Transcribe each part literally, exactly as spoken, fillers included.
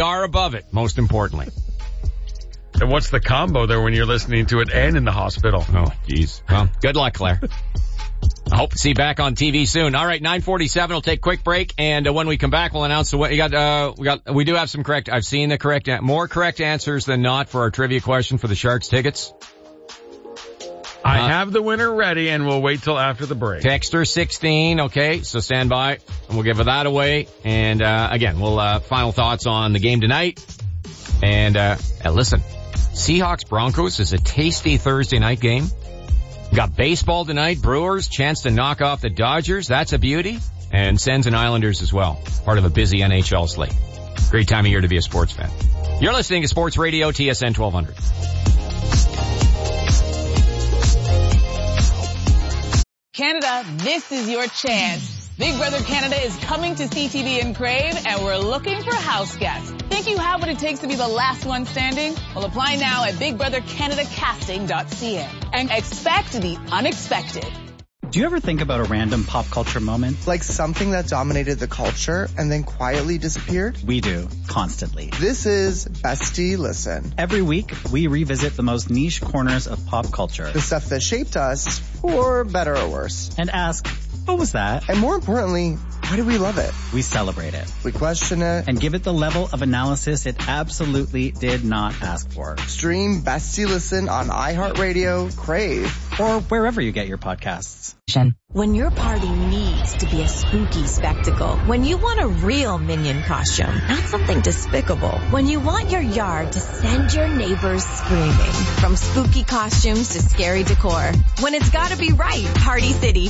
star above it, most importantly. And what's the combo there when you're listening to it and in the hospital? Oh, jeez. Well, good luck, Claire. I hope to see you back on T V soon. All right, nine forty-seven. We'll take a quick break, and uh, when we come back, we'll announce the. You got, uh, we got. We do have some correct. I've seen the correct, more correct answers than not for our trivia question for the Sharks tickets. I uh, have the winner ready, and we'll wait till after the break. Texter sixteen. Okay, so stand by, and we'll give that away. And uh, again, we'll uh, final thoughts on the game tonight. And uh, uh listen, Seahawks Broncos is a tasty Thursday night game. Got baseball tonight, Brewers, chance to knock off the Dodgers. That's a beauty. And Sens and Islanders as well. Part of a busy N H L slate. Great time of year to be a sports fan. You're listening to Sports Radio T S N twelve hundred. Canada, this is your chance. Big Brother Canada is coming to C T V and Crave, and we're looking for house guests. Think you have what it takes to be the last one standing? Well, apply now at big brother canada casting dot c a and expect the unexpected. Do you ever think about a random pop culture moment? Like something that dominated the culture and then quietly disappeared? We do, constantly. This is Bestie Listen. Every week, we revisit the most niche corners of pop culture. The stuff that shaped us, for better or worse. And ask, what was that? And more importantly, why do we love it? We celebrate it. We question it. And give it the level of analysis it absolutely did not ask for. Stream Bestie Listen on iHeartRadio, Crave, or wherever you get your podcasts. When your party needs to be a spooky spectacle, when you want a real Minion costume, not something despicable, when you want your yard to send your neighbors screaming, from spooky costumes to scary decor, when it's gotta be right, Party City.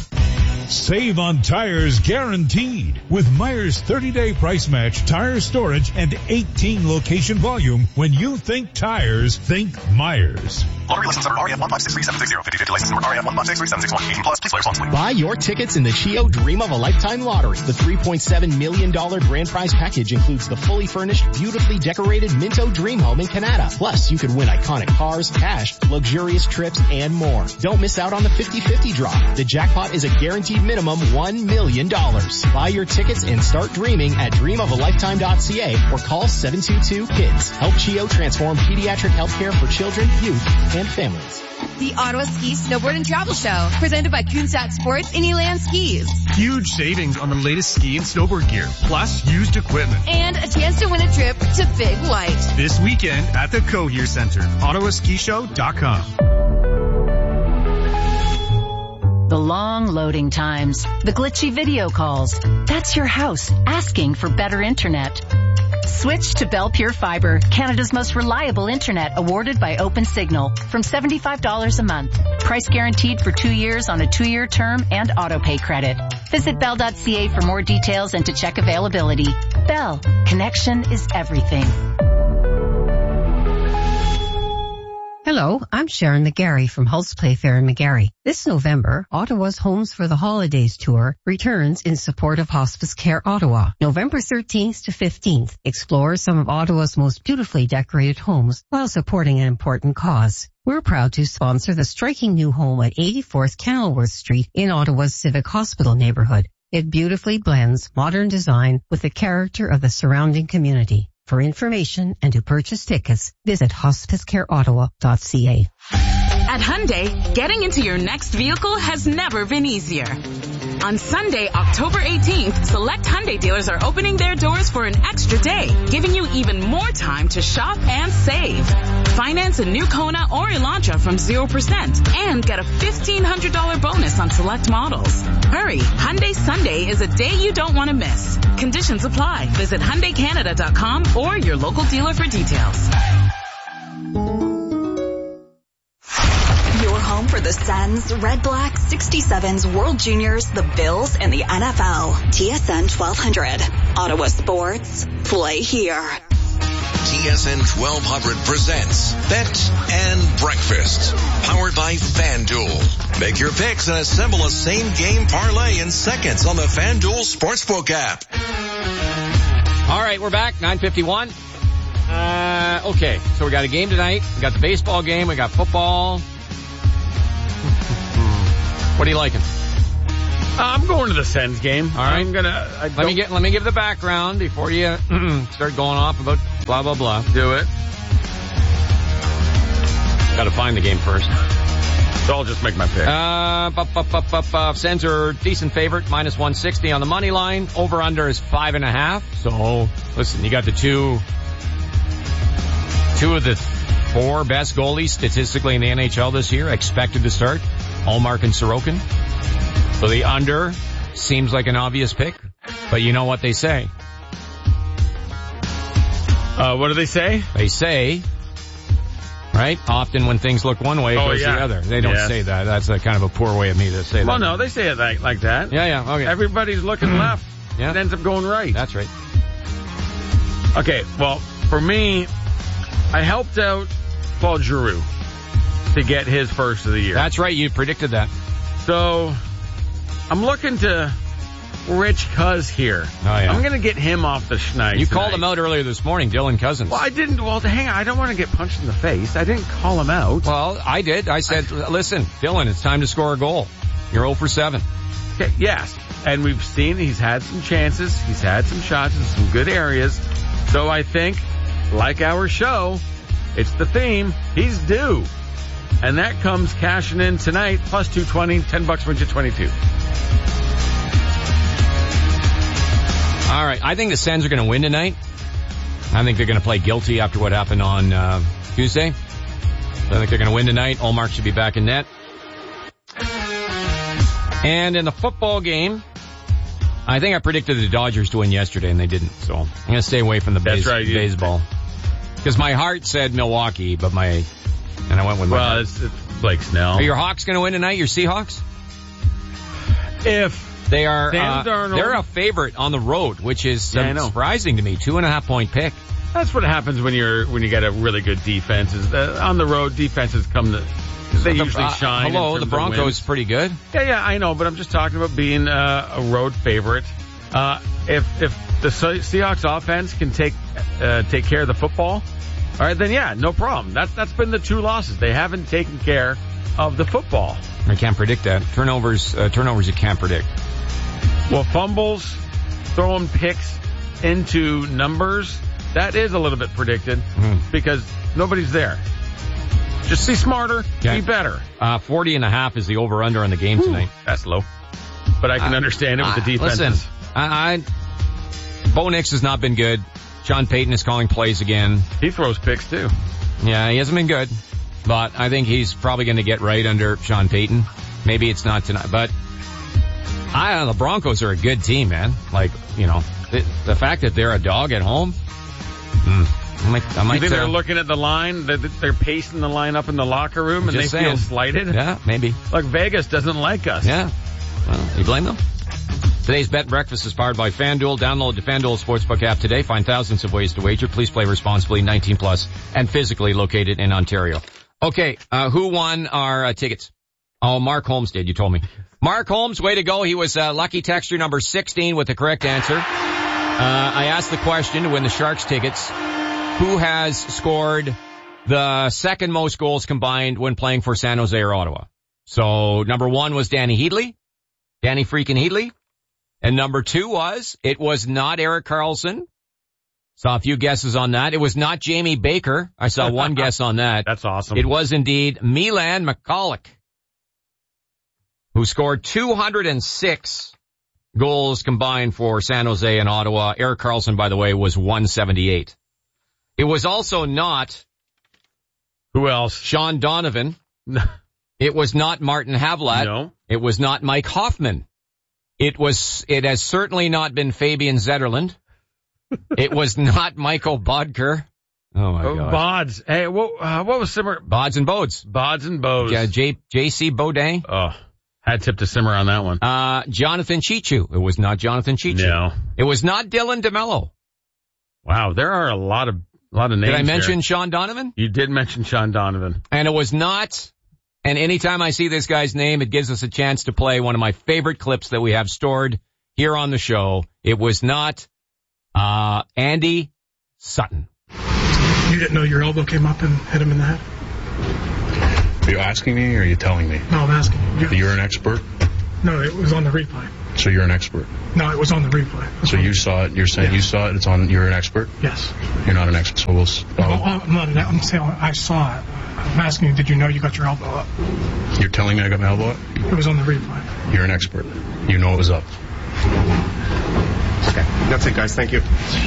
Save on tires guaranteed with Myers thirty-day price match, tire storage, and eighteen location volume. When you think tires, think Myers. Lottery license number R E M one five six three seven six zero. fifty fifty license number R E M one five six three seven six one. eighteen plus. Please play responsibly. Buy your tickets in the Chio Dream of a Lifetime Lottery. The three point seven million dollars grand prize package includes the fully furnished, beautifully decorated Minto Dream Home in Canada. Plus, you could win iconic cars, cash, luxurious trips, and more. Don't miss out on the fifty fifty draw. The jackpot is a guaranteed minimum one million dollars. Buy your tickets and start dreaming at dream of a lifetime dot c a or call seven two two KIDS. Help Chio transform pediatric healthcare for children, youth, and families. The Ottawa Ski, Snowboard, and Travel Show, presented by Kunsat Sports and Elan Skis. Huge savings on the latest ski and snowboard gear, plus used equipment. And a chance to win a trip to Big White. This weekend at the Cohere Center. ottawa ski show dot com. The long loading times, the glitchy video calls. That's your house asking for better internet. Switch to Bell Pure Fiber, Canada's most reliable internet, awarded by OpenSignal, from seventy-five dollars a month. Price guaranteed for two years on a two-year term and auto-pay credit. Visit bell dot c a for more details and to check availability. Bell, connection is everything. Hello, I'm Sharon McGarry from Hulse Playfair in McGarry. This November, Ottawa's Homes for the Holidays tour returns in support of Hospice Care Ottawa. November thirteenth to fifteenth, explore some of Ottawa's most beautifully decorated homes while supporting an important cause. We're proud to sponsor the striking new home at eighty-fourth Kenilworth Street in Ottawa's Civic Hospital neighborhood. It beautifully blends modern design with the character of the surrounding community. For information and to purchase tickets, visit hospice care ottawa dot c a. At Hyundai, getting into your next vehicle has never been easier. On Sunday, October eighteenth, select Hyundai dealers are opening their doors for an extra day, giving you even more time to shop and save. Finance a new Kona or Elantra from zero percent and get a fifteen hundred dollars bonus on select models. Hurry, Hyundai Sunday is a day you don't want to miss. Conditions apply. Visit Hyundai Canada dot com or your local dealer for details. Your home for the Sens, Red Black, sixty-sevens, World Juniors, the Bills, and the N F L. T S N twelve hundred. Ottawa Sports. Play here. T S N twelve hundred presents Bet and Breakfast. Powered by FanDuel. Make your picks and assemble a same-game parlay in seconds on the FanDuel Sportsbook app. All right, we're back. nine fifty-one. Uh, okay, so we got a game tonight. We got the baseball game. We got football. What are you liking? Uh, I'm going to the Sens game. All right. I'm gonna. I let me get. Let me give the background before you start going off about blah, blah, blah. Do it. Got to find the game first. So I'll just make my pick. Uh, bu- bu- bu- bu- bu- Sens are decent favorite, minus one sixty on the money line. Over under is five and a half. So, listen, you got the two, two of the four best goalies statistically in the N H L this year expected to start. Ullmark and Sorokin. So the under seems like an obvious pick, but you know what they say. Uh, what do they say? They say, right? Often when things look one way, it oh, goes yeah. the other. They don't yes. say that. That's a kind of a poor way of me to say well, that. Well, no, they say it like, like that. Yeah, yeah, okay. Everybody's looking left. Yeah. It ends up going right. That's right. Okay, well, for me, I helped out Paul Giroux to get his first of the year. That's right. You predicted that. So, I'm looking to Rich Cuz here. Oh, yeah. I'm going to get him off the schneid. You tonight. called him out earlier this morning, Dylan Cousins. Well, I didn't. Well, hang on. I don't want to get punched in the face. I didn't call him out. Well, I did. I said, I, listen, Dylan, it's time to score a goal. You're zero for seven. Okay, yes. And we've seen he's had some chances. He's had some shots in some good areas. So I think, like our show, it's the theme. He's due. And that comes cashing in tonight, plus two twenty, ten bucks wins you twenty-two. All right. I think the Sens are going to win tonight. I think they're going to play guilty after what happened on uh, Tuesday. I think they're going to win tonight. Ullmark should be back in net. And in the football game, I think I predicted the Dodgers to win yesterday, and they didn't. So I'm going to stay away from the That's base, right, baseball. Because my heart said Milwaukee, but my... And I went with my Well, heart. it's, it's Blake Snell. Are your Hawks going to win tonight, your Seahawks? If... They are, Sam uh, Darnold. they're a favorite on the road, which is Yeah, I um, know. surprising to me. Two and a half point pick. That's what happens when you're when you get a really good defense. Is uh, on the road, defenses come to... They The- usually uh, shine. in Hello, terms the of Broncos wins. pretty good. Yeah, yeah, I know, but I'm just talking about being uh, a road favorite. Uh, if if the Se- Seahawks offense can take uh, take care of the football, all right, then yeah, no problem. That's that's been the two losses. They haven't taken care of the football. I can't predict that. Turnovers, uh, turnovers you can't predict. Well, fumbles, throwing picks into numbers, that is a little bit predicted Mm. because nobody's there. Just be smarter, Okay. be better. Uh, forty and a half is the over-under on the game tonight. That's low. But I can Uh, understand it with uh, the defenses. Listen, I, I, Bo Nix has not been good. Sean Payton is calling plays again. He throws picks too. Yeah, he hasn't been good. But I think he's probably going to get right under Sean Payton. Maybe it's not tonight, but I don't know, the Broncos are a good team, man. Like, you know, the, the fact that they're a dog at home, mm, I might, I might You think uh, they're looking at the line, they're, they're pacing the line up in the locker room, and they Just feel saying. slighted? Yeah, maybe. Like Vegas doesn't like us. Yeah. Well, you blame them? Today's Bet Breakfast is powered by FanDuel. Download the FanDuel Sportsbook app today. Find thousands of ways to wager. Please play responsibly, nineteen plus, and physically located in Ontario. Okay, uh, who won our uh, tickets? Oh, Mark Holmes did, you told me. Mark Holmes, way to go. He was uh, lucky texture number sixteen with the correct answer. Uh, I asked the question to win the Sharks tickets. Who has scored the second most goals combined when playing for San Jose or Ottawa? So number one was Danny Heatley. Danny freaking Heatley. And number two was, it was not Erik Karlsson. Saw a few guesses on that. It was not Jamie Baker. I saw one guess on that. That's awesome. It was indeed Milan Michalek, who scored two hundred six goals combined for San Jose and Ottawa. Erik Karlsson, by the way, was one seventy-eight. It was also not... Who else? Sean Donovan. It was not Martin Havlat. No. It was not Mike Hoffman. It was, it has certainly not been Fabian Zetterlund. It was not Michael Bodker. Oh my Oh, God. Bods. Hey, what, uh, what was Simmer? Bods and Bodes. Bods and Bows. Yeah, J, J.C. Baudin. Oh, had tip to simmer on that one. Uh, Jonathan Chichu. It was not Jonathan Chichu. No. It was not Dylan DeMello. Wow, there are a lot of, a lot of names Did I mention here. Sean Donovan? You did mention Sean Donovan. And it was not, and anytime I see this guy's name, it gives us a chance to play one of my favorite clips that we have stored here on the show. It was not, uh, Andy Sutton. You didn't know your elbow came up and hit him in the head? Are you asking me or are you telling me? No, I'm asking you. You're an expert? No, it was on the replay. So you're an expert? No, it was on the replay. So you saw it, you're saying yeah. you saw it, it's on, you're an expert? Yes. You're not an expert, so we'll... No, I'm not an, I'm saying I saw it. I'm asking you, did you know you got your elbow up? You're telling me I got my elbow up? It was on the replay. You're an expert. You know it was up. Okay, that's it, guys. Thank you.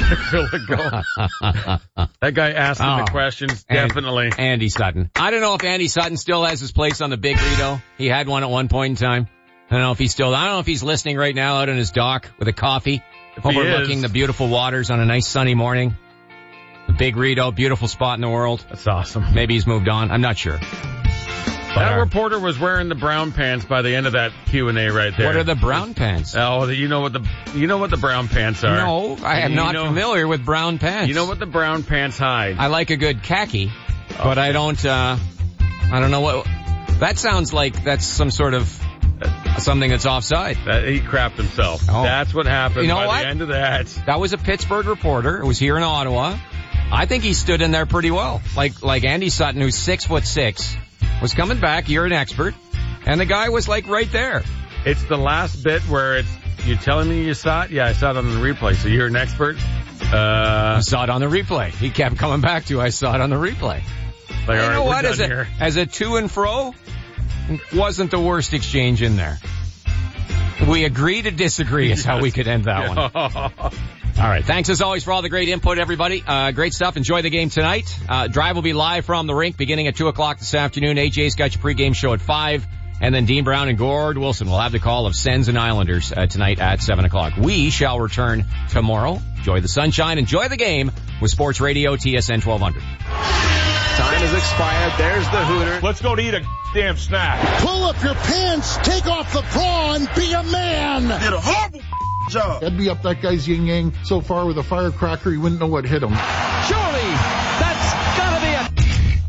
That guy asked him Oh. the questions, And- definitely. Andy Sutton. I don't know if Andy Sutton still has his place on the Big Rito. He had one at one point in time. I don't know if he's still, I don't know if he's listening right now out on his dock with a coffee, If he overlooking is. the beautiful waters on a nice sunny morning. The Big Rito, beautiful spot in the world. That's awesome. Maybe he's moved on. I'm not sure. But That our- reporter was wearing the brown pants by the end of that Q and A right there. What are the brown pants? Oh, you know what the you know what the brown pants are. No, I am You not know- familiar with brown pants. You know what the brown pants hide? I like a good khaki, but I don't, uh, I don't know what, that sounds like that's some sort of, something that's offside. That, he crapped himself. Oh. That's what happened You know by what? the end of that. That was a Pittsburgh reporter. It was here in Ottawa. I think he stood in there pretty well. Like, like Andy Sutton, who's six foot six, was coming back. You're an expert. And the guy was like right there. It's the last bit where it's, you're telling me you saw it? Yeah, I saw it on the replay. So you're an expert? Uh, I saw it on the replay. He kept coming back to, I saw it on the replay. like, all you right, know we're what? done As a, here. as a to and fro, wasn't the worst exchange in there. We agree to disagree is how we could end that one. All right. Thanks as always for all the great input, everybody. Uh, great stuff. Enjoy the game tonight. Uh, Drive will be live from the rink beginning at two o'clock this afternoon. A J's got your pregame show at five. And then Dean Brown and Gord Wilson will have the call of Sens and Islanders uh, tonight at seven o'clock. We shall return tomorrow. Enjoy the sunshine. Enjoy the game with Sports Radio T S N twelve hundred. Time has expired. There's the hooter. Let's go to eat a damn snack. Pull up your pants, take off the bra, and be a man. Did a horrible job. I'd be up that guy's yin yang so far with a firecracker, he wouldn't know what hit him. Surely, that's gotta be a...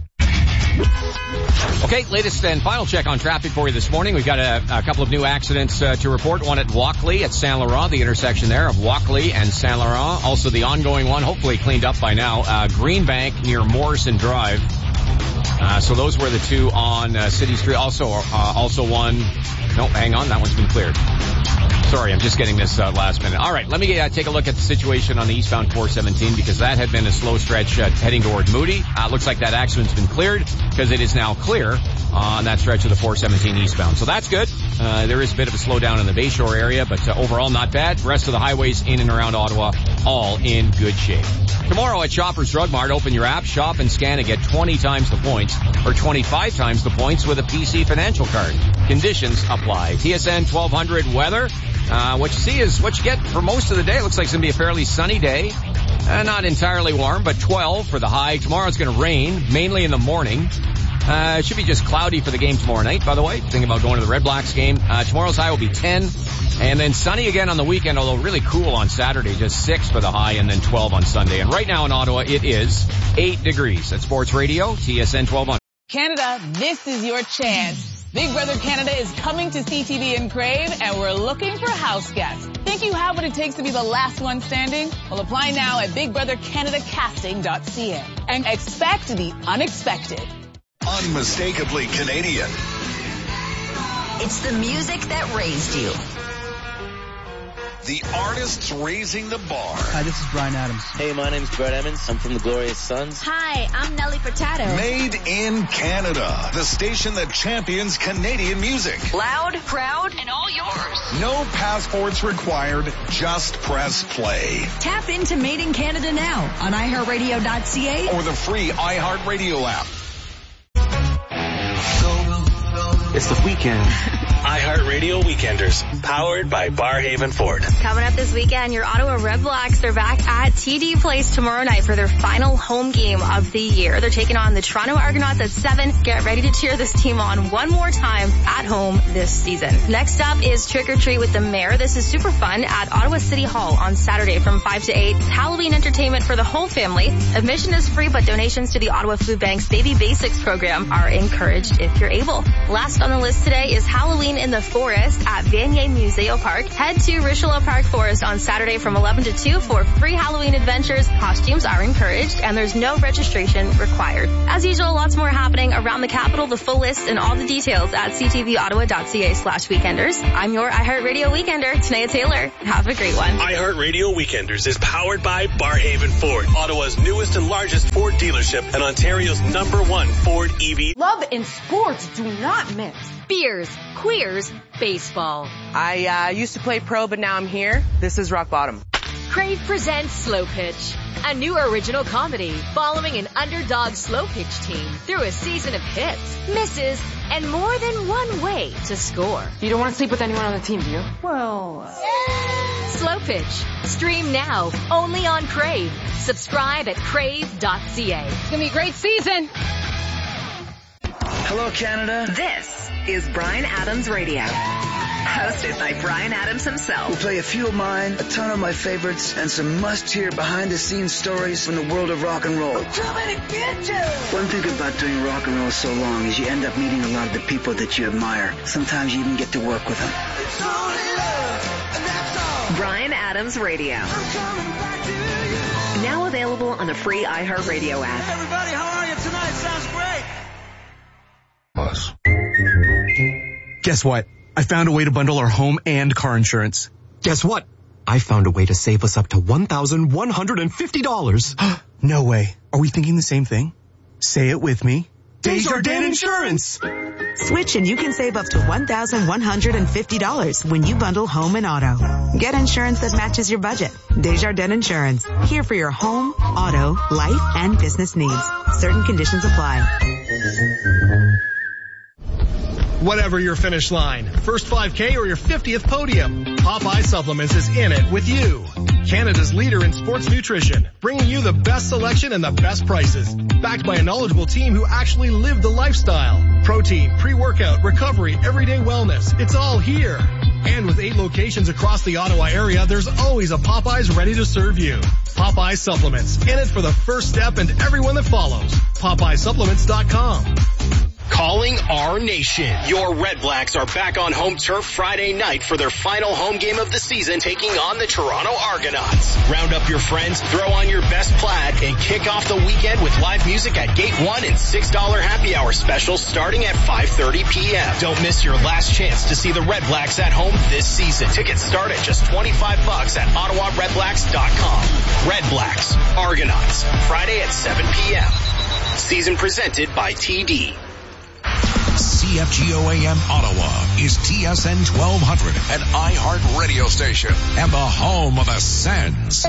Okay, latest and final check on traffic for you this morning. We've got a, a couple of new accidents uh, to report. One at Walkley at Saint Laurent, the intersection there of Walkley and Saint Laurent. Also the ongoing one, hopefully cleaned up by now, uh, Greenbank near Morrison Drive. Uh, so those were the two on uh, City Street. Also, uh, also one. No, hang on, that one's been cleared. Sorry, I'm just getting this uh, last minute. All right, let me uh, take a look at the situation on the eastbound four seventeen because that had been a slow stretch uh, heading toward Moody. Uh, looks like that accident's been cleared because it is now clear on that stretch of the four seventeen eastbound. So that's good. Uh, there is a bit of a slowdown in the Bayshore area, but uh, overall not bad. The rest of the highways in and around Ottawa, all in good shape. Tomorrow at Shoppers Drug Mart, open your app, shop and scan and get twenty times the points or twenty-five times the points with a P C financial card. Conditions apply. T S N twelve hundred weather. Uh, what you see is what you get for most of the day. It looks like it's going to be a fairly sunny day. Uh, not entirely warm, but twelve for the high. Tomorrow it's going to rain, mainly in the morning. Uh, it should be just cloudy for the game tomorrow night, by the way. Thinking about going to the Red Blacks game. Uh, tomorrow's high will be ten. And then sunny again on the weekend, although really cool on Saturday. Just six for the high and then twelve on Sunday. And right now in Ottawa, it is eight degrees. At Sports Radio, T S N twelve hundred. Canada, this is your chance. Big Brother Canada is coming to C T V in Crave, and we're looking for house guests. Think you have what it takes to be the last one standing? Well, apply now at big brother canada casting dot c a and expect the unexpected. Unmistakably Canadian. It's the music that raised you. The artists raising the bar. Hi, this is Brian Adams. Hey, my name's Brett Emmons. I'm from the Glorious Sons. Hi, I'm Nelly Furtado. Made in Canada. The station that champions Canadian music. Loud, proud, and all yours. No passports required. Just press play. Tap into Made in Canada now on i heart radio dot c a or the free iHeartRadio app. It's the weekend. iHeartRadio Weekenders, powered by Barhaven Ford. Coming up this weekend, your Ottawa Red Blacks are back at T D Place tomorrow night for their final home game of the year. They're taking on the Toronto Argonauts at seven. Get ready to cheer this team on one more time at home this season. Next up is Trick or Treat with the Mayor. This is super fun at Ottawa City Hall on Saturday from five to eight. It's Halloween entertainment for the whole family. Admission is free, but donations to the Ottawa Food Bank's Baby Basics program are encouraged if you're able. Last on the list today is Halloween Halloween in the Forest at Vanier Museo Park. Head to Richelieu Park Forest on Saturday from eleven to two for free Halloween adventures. Costumes are encouraged and there's no registration required. As usual, lots more happening around the capital. The full list and all the details at c t v ottawa dot c a slash weekenders. I'm your iHeartRadio Weekender, Tanea Taylor. Have a great one. iHeartRadio Weekenders is powered by Barhaven Ford, Ottawa's newest and largest Ford dealership and Ontario's number one Ford E V. Love and sports do not mix. Beers, queers, baseball. I uh, used to play pro, but now I'm here. This is rock bottom. Crave presents Slow Pitch, a new original comedy following an underdog slow pitch team through a season of hits, misses, and more than one way to score. You don't want to sleep with anyone on the team, do you? Well, yeah. Slow Pitch. Stream now, only on Crave. Subscribe at crave dot c a. It's going to be a great season. Hello, Canada. This is Bryan Adams Radio. Hosted by Bryan Adams himself. We'll play a few of mine, a ton of my favorites, and some must-hear behind-the-scenes stories from the world of rock and roll. Too many bitches! One thing about doing rock and roll so long is you end up meeting a lot of the people that you admire. Sometimes you even get to work with them. It's only love, and that's all. Bryan Adams Radio. I'm coming back to you. Now available on the free iHeartRadio app. Hey, everybody, how are you tonight? Sounds great. Us. Guess what? I found a way to bundle our home and car insurance. Guess what? I found a way to save us up to one thousand one hundred fifty dollars. No way. Are we thinking the same thing? Say it with me. Desjardins Insurance! Switch and you can save up to one thousand one hundred fifty dollars when you bundle home and auto. Get insurance that matches your budget. Desjardins Insurance. Here for your home, auto, life, and business needs. Certain conditions apply. Whatever your finish line, first five K or your fiftieth podium, Popeye Supplements is in it with you. Canada's leader in sports nutrition, bringing you the best selection and the best prices. Backed by a knowledgeable team who actually live the lifestyle. Protein, pre-workout, recovery, everyday wellness. It's all here. And with eight locations across the Ottawa area, there's always a Popeyes ready to serve you. Popeye Supplements, in it for the first step and everyone that follows. Popeye Supplements dot com. Calling our nation. Your Red Blacks are back on home turf Friday night for their final home game of the season, taking on the Toronto Argonauts. Round up your friends, throw on your best plaid, and kick off the weekend with live music at Gate one and six dollar happy hour specials starting at five thirty p.m. Don't miss your last chance to see the Red Blacks at home this season. Tickets start at just twenty-five bucks at ottawa red blacks dot com. Red Blacks, Argonauts, Friday at seven p.m. Season presented by T D. C F G O A M Ottawa is T S N twelve hundred, an iHeart radio station and the home of the Sens.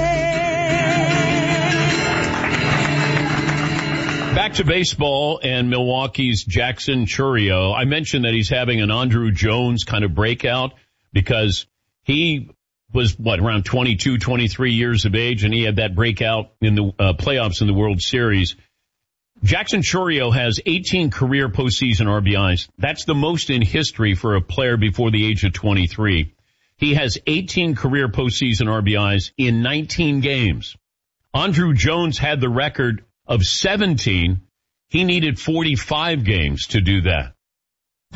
Back to baseball and Milwaukee's Jackson Chourio. I mentioned that he's having an Andruw Jones kind of breakout because he was, what, around twenty-two, twenty-three years of age, and he had that breakout in the uh, playoffs in the World Series. Jackson Chourio has eighteen career postseason R B Is. That's the most in history for a player before the age of twenty-three. He has eighteen career postseason R B Is in nineteen games. Andruw Jones had the record of seventeen. He needed forty-five games to do that.